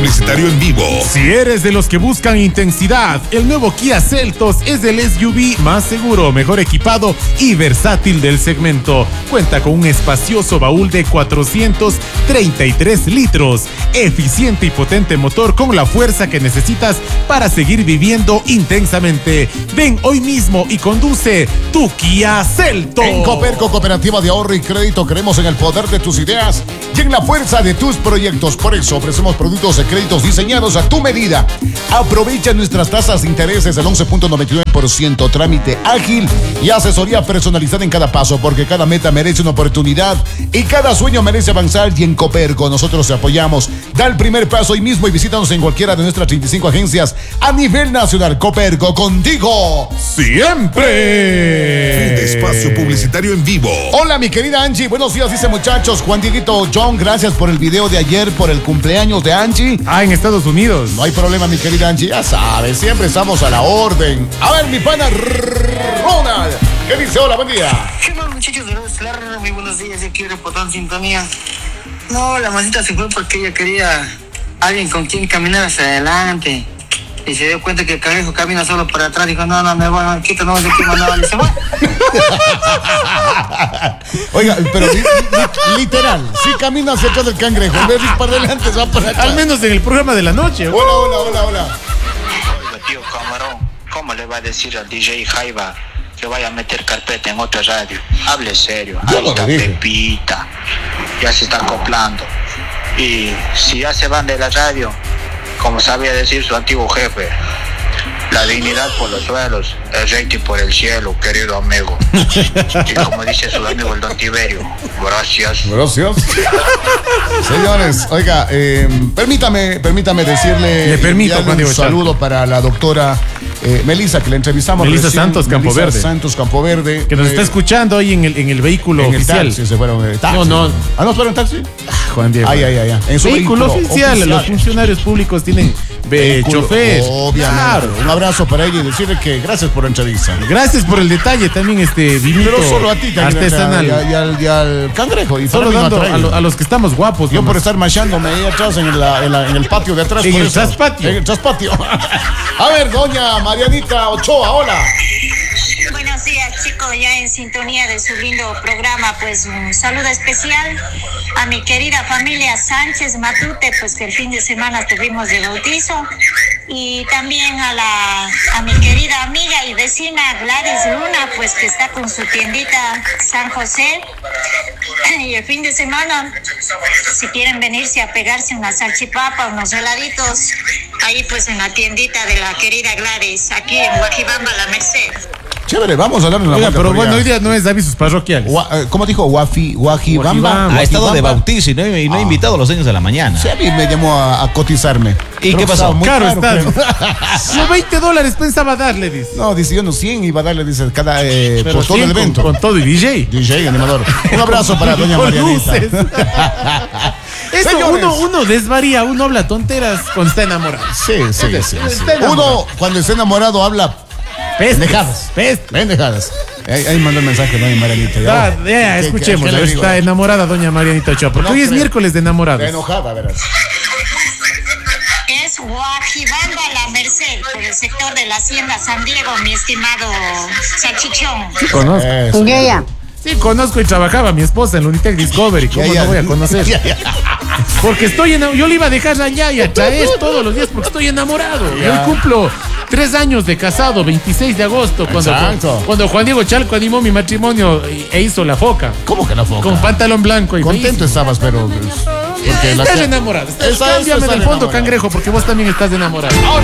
publicitario en vivo. Si eres de los que buscan intensidad, el nuevo Kia Seltos es el SUV más seguro, mejor equipado y versátil del segmento. Cuenta con un espacioso baúl de 433 litros, eficiente y potente motor con la fuerza que necesitas para seguir viviendo intensamente. Ven hoy mismo y conduce tu Kia Seltos. En Coperco, Cooperativa de Ahorro y Crédito, creemos en el poder de tus ideas y en la fuerza de tus proyectos. Por eso ofrecemos productos de créditos diseñados a tu medida. Aprovecha nuestras tasas de intereses del 11.99%, trámite ágil y asesoría personalizada en cada paso, porque cada meta merece una oportunidad y cada sueño merece avanzar. Y en Coperco nosotros te apoyamos. Da el primer paso hoy mismo y visítanos en cualquiera de nuestras 35 agencias a nivel nacional. Coperco, contigo siempre. Fin de espacio publicitario en vivo. Hola, mi querida Angie, buenos días, dice muchachos. Juan Dieguito John, gracias por el video de ayer, por el cumpleaños de Angie. En Estados Unidos. No hay problema, mi querida Angie, ya sabes, siempre estamos a la orden. A ver, mi pana Ronald, ¿qué dice? Hola, buen día. ¿Qué más, muchachos de Nueva Zelanda? Muy buenos días, yo quiero reportar en sintonía. No, la masita se fue porque ella quería alguien con quien caminar hacia adelante. Y se dio cuenta que el cangrejo camina solo para atrás. Dijo, no, me voy, quita, no sé qué mandaba. Y se fue. Oiga, pero literal, sí camina hacia atrás del cangrejo. En vez de ir para adelante, se va para atrás. Al menos en el programa de la noche. Hola. Oiga, tío Camarón, ¿cómo le va a decir al DJ Jaiba que vaya a meter carpeta en otra radio? Hable serio. Ahí está Pepita. Ya se está acoplando. Y si ya se van de la radio, como sabía decir su antiguo jefe, la dignidad por los suelos, el rating por el cielo, querido amigo. Y como dice su amigo el Don Tiberio, gracias. Señores, oiga, permítame decirle. Le permito, Juan Diego un saludo para la doctora Melissa, que la entrevistamos. Melissa Santos Campoverde. Santos Campoverde. Que nos está escuchando hoy en el vehículo en oficial. El taxi, se fueron en el taxi. No. ¿No fueron en taxi? Juan Diego. En su vehículo oficial. Los funcionarios públicos tienen chofer. Obviamente. Claro. Un abrazo para ella y decirle que gracias por la entrevista. Gracias por el detalle también, vinito. Pero solo a ti también, artesanal. Y al cangrejo. Y solo dando a los que estamos guapos. Yo por estar machándome ahí atrás en el patio de atrás. En el traspatio. En el traspatio. A ver, doña Marianita Ochoa, hola. Buenos días, chicos, ya en sintonía de su lindo programa. Pues un saludo especial a mi querida familia Sánchez Matute, pues que el fin de semana tuvimos de bautizo. Y también a mi querida amiga y vecina Gladys Luna, pues que está con su tiendita San José. Y el fin de semana, si quieren venirse a pegarse una salchipapa, unos heladitos, ahí pues en la tiendita de la querida Gladys, aquí en Guajibamba, La Merced. Chévere, vamos a darle una vuelta. Pero bueno, hoy día no es avisos parroquiales. ¿Cómo dijo? Guajibamba. Ha estado de bautizo y no ha invitado a los niños de la mañana. Sí, a mí me llamó a cotizarme. ¿Y qué pasó? Muy caro está. No, $20 pensaba darle, dice. No, dice yo no 100 iba a darle, dice, cada por todo el evento. Con todo y DJ. DJ, animador. Un abrazo para doña Marianita. Eso, uno desvaría, uno habla tonteras cuando está enamorado. Sí. Uno cuando está enamorado habla pendejadas. Ahí mandó el mensaje doña Marianita. Escuchemos, está enamorada doña Marianita Ochoa, porque hoy es miércoles de enamorados. Está enojada, verás. Es Guajibamba, La Merced, por el sector de la Hacienda San Diego, mi estimado Salchichón. Sí, conozco. Sí, conozco y trabajaba mi esposa en la Unitec Discovery. ¿Cómo no voy a conocer? Porque estoy enamorado. Yo le iba a dejar allá y a traer todos los días porque estoy enamorado. Yo cumplo 3 años de casado, 26 de agosto, cuando Juan Diego Chalco animó mi matrimonio e hizo la foca. ¿Cómo que la foca? Con pantalón blanco y contento estabas, pero... Estás enamorado. Cámbiame del fondo, cangrejo, porque vos también estás enamorado.